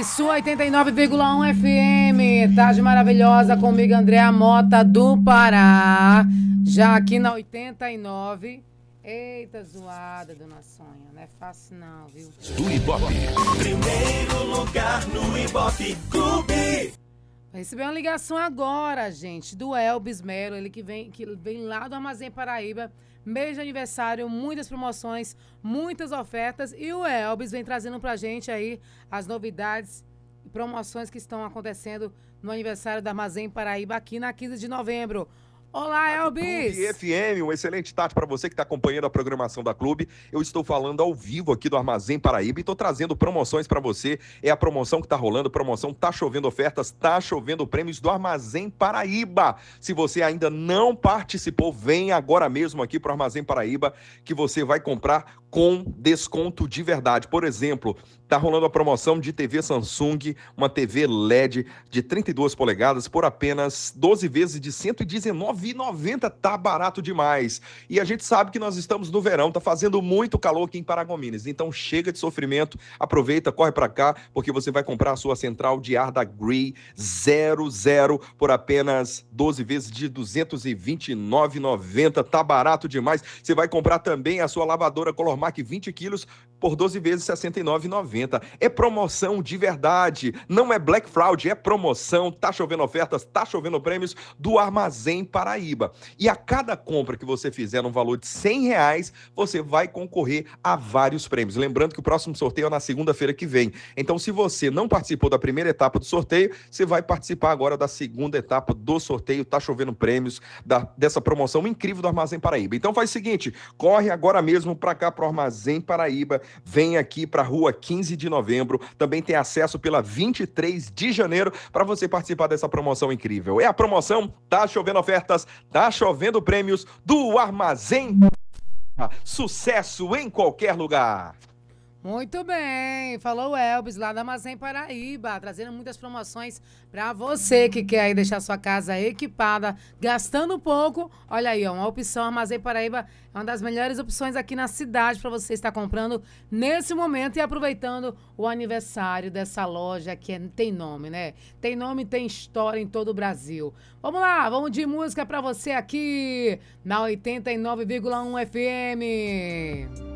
Sua 89,1 FM, tarde maravilhosa comigo, Andréa Mota do Pará, já aqui na 89. Eita, zoada, dona Sonha, não é fácil não, viu? Do Ibope. Primeiro lugar no Ibope Clube. Recebi uma ligação agora, gente, do Elbis Melo, ele que vem lá do Armazém Paraíba, mês de aniversário, muitas promoções, muitas ofertas, e o Elbis vem trazendo pra gente aí as novidades e promoções que estão acontecendo no aniversário do Armazém Paraíba aqui na 15 de novembro. Olá, Elbis! Clube FM, um excelente tarde para você que está acompanhando a programação da Clube. Eu estou falando ao vivo aqui do Armazém Paraíba e estou trazendo promoções para você. É a promoção que está rolando, promoção Tá Chovendo Ofertas, Tá Chovendo Prêmios do Armazém Paraíba. Se você ainda não participou, vem agora mesmo aqui para o Armazém Paraíba que você vai comprar com desconto de verdade. Por exemplo, tá rolando a promoção de TV Samsung, uma TV LED de 32 polegadas por apenas 12 vezes de R$ 119,90. Tá barato demais. E a gente sabe que nós estamos no verão, tá fazendo muito calor aqui em Paragominas. Então chega de sofrimento, aproveita, corre para cá, porque você vai comprar a sua central de ar da Gree 00 por apenas 12 vezes de R$ 229,90. Tá barato demais. Você vai comprar também a sua lavadora Colormac 20 quilos por 12 vezes R$ 69,90. É promoção de verdade, não é Black Fraud, é promoção, tá chovendo ofertas, tá chovendo prêmios do Armazém Paraíba. E a cada compra que você fizer no valor de R$ 100, você vai concorrer a vários prêmios. Lembrando que o próximo sorteio é na segunda-feira que vem. Então, se você não participou da primeira etapa do sorteio, você vai participar agora da segunda etapa do sorteio, tá chovendo prêmios dessa promoção incrível do Armazém Paraíba. Então faz o seguinte, corre agora mesmo para cá, pro Armazém Paraíba, vem aqui para a rua 15 de novembro, também tem acesso pela 23 de janeiro para você participar dessa promoção incrível. É a promoção Tá Chovendo Ofertas, Tá Chovendo Prêmios do Armazém. Sucesso em qualquer lugar. Muito bem, falou o Elbis lá da Armazém Paraíba, trazendo muitas promoções para você que quer aí deixar sua casa equipada, gastando pouco. Olha aí, ó, uma opção Armazém Paraíba é uma das melhores opções aqui na cidade para você estar comprando nesse momento e aproveitando o aniversário dessa loja que tem nome, né? Tem nome e tem história em todo o Brasil. Vamos lá, vamos de música para você aqui na 89,1 FM.